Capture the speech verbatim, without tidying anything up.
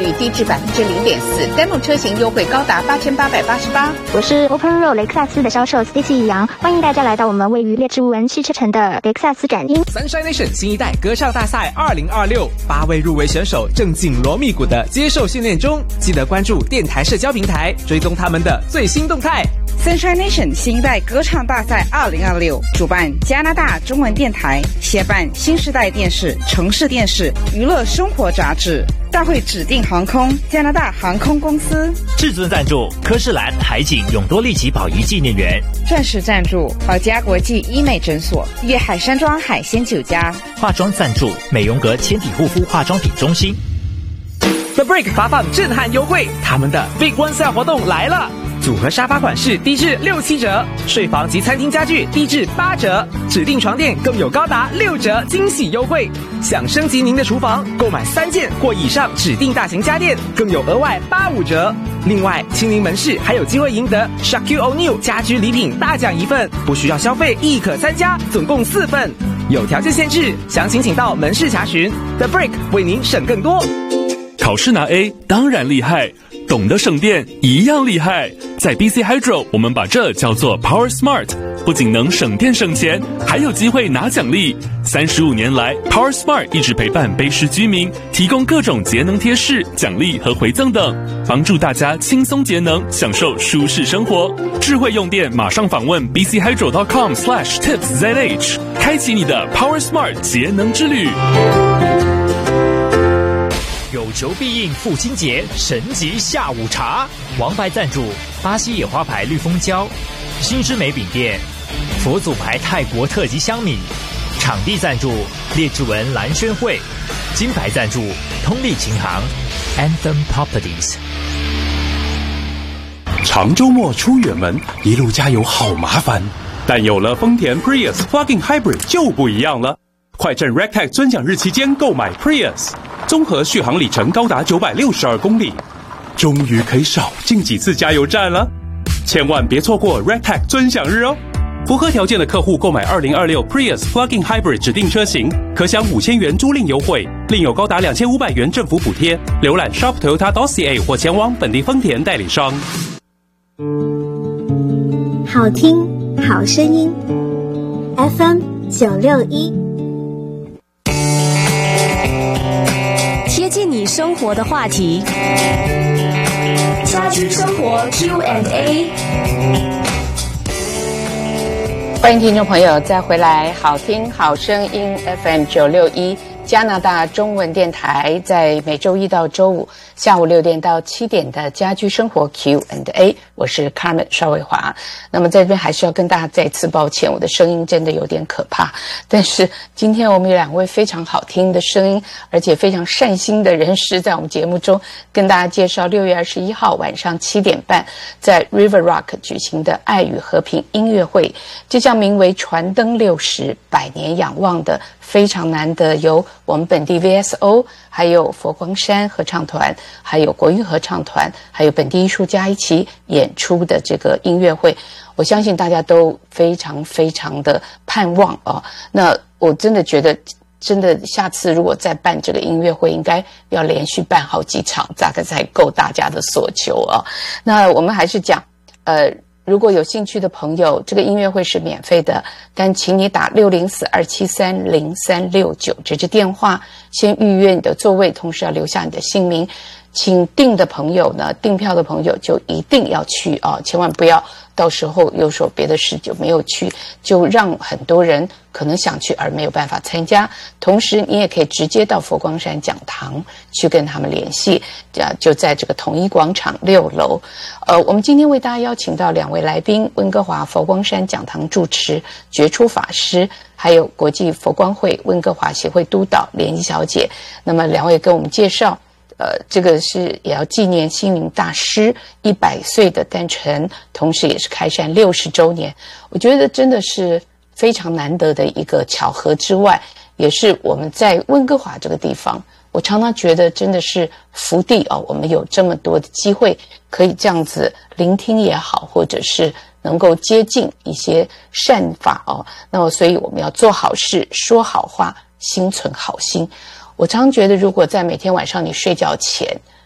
率低至百分之零点四 ，demo 车型优惠高达八千八百八十八。 我是 Open Road 雷克萨斯的销售 Stacy 杨，欢迎大家来到我们位于列治文汽车城的雷克萨斯展厅。 Sunshine Nation 新一代歌唱大赛二零二六，八位入围选手正紧锣密鼓的接受训练中，记得关注电台社交平台，追踪他们的最新动态。 Sunshine Nation 新一代歌唱大赛二零二六，主办加拿大中文电台，协办新时代电视、城市电视、娱乐生活杂志。大会指定航空加拿大航空公司， 至尊赞助科士兰海景永多利奇保怡纪念园， 钻石赞助宝嘉国际医美诊所、粤海山庄海鲜酒家， 化妆赞助美容阁纤体护肤化妆品中心。 The Break 发放震撼优惠，他们的 Big One Sale 活动来了！组合沙发款式低至六七折，睡房及餐厅家具低至八折，指定床垫更有高达六折惊喜优惠。想升级您的厨房，购买三件或以上指定大型家电，更有额外八五折。另外，亲临门市还有机会赢得 Shaquille O'Neal 家居礼品大奖一份，不需要消费亦可参加，总共四份，有条件限制，详情请到门市查询。The Break 为您省更多。 考试拿 A 当然厉害，懂得省电一样厉害。在 B C Hydro 我们把这叫做 Power Smart， 不仅能省电省钱，还有机会拿奖励。三十五年来 Power Smart 一直陪伴卑诗居民，提供各种节能贴士、奖励和回赠等，帮助大家轻松节能，享受舒适生活。智慧用电，马上访问 b c hydro dot com slash tips z h， 开启你的 Power Smart 节能之旅。 有求必应父亲节神级下午茶，王牌赞助巴西野花牌绿蜂胶，新之美饼店，佛祖牌泰国特级香米，场地赞助列治文蓝轩会，金牌赞助通力琴行 Anthem Properties。 长周末出远门，一路加油好麻烦，但有了丰田 Prius Plug-in Hybrid 就不一样了。快趁 Ragtag 尊奖日期间购买 Prius， 综合续航里程高达九百六十二公里，终于可以少进几次加油站了。千万别错过 Ragtag 尊享日哦！符合条件的客户购买二零二六 Prius Plug-in Hybrid 指定车型，可享五千元租赁优惠，另有高达两千五百元政府补贴。浏览 shop toyota dot c a 或前往本地丰田代理商。 好听，好声音 ，F M 九六一。 贴近你生活的话题，家居生活 Q and A。 欢迎听众朋友再回来，好听好声音 F M 九六一加拿大中文电台，在每周一到周五下午六点到七点的家居生活 Q and A， 我是 Carmen 邵伟华。那么在这边还是要跟大家再次抱歉，我的声音真的有点可怕，但是今天我们有两位非常好听的声音，而且非常善心的人士，在我们节目中跟大家介绍六月二十一号晚上七点半在 River Rock 举行的爱与和平音乐会。这项名为传灯六十百年仰望的非常难得，由我们本地 V S O 还有佛光山合唱团还有国韵合唱团还有本地艺术家一起演出的这个音乐会，我相信大家都非常非常的盼望哦。那我真的觉得真的下次如果再办这个音乐会，应该要连续办好几场，大概才够大家的所求哦。那我们还是讲呃如果有兴趣的朋友，这个音乐会是免费的，但请你打六零四二七三零三六九这支电话，先预约你的座位，同时要留下你的姓名。请订的朋友呢，订票的朋友就一定要去啊，千万不要到时候又说别的事就没有去，就让很多人可能想去而没有办法参加。同时你也可以直接到佛光山讲堂去跟他们联系，就在这个统一广场六楼。呃，我们今天为大家邀请到两位来宾，温哥华佛光山讲堂住持觉出法师，还有国际佛光会温哥华协会督导莲姨小姐。那么两位跟我们介绍呃，这个是也要纪念星云大师一百岁的诞辰，同时也是开山六十周年。我觉得真的是非常难得的一个巧合之外，也是我们在温哥华这个地方，我常常觉得真的是福地哦，我们有这么多的机会可以这样子聆听也好，或者是能够接近一些善法哦。那么所以我们要做好事，说好话，心存好心。我常觉得如果在每天晚上你睡觉前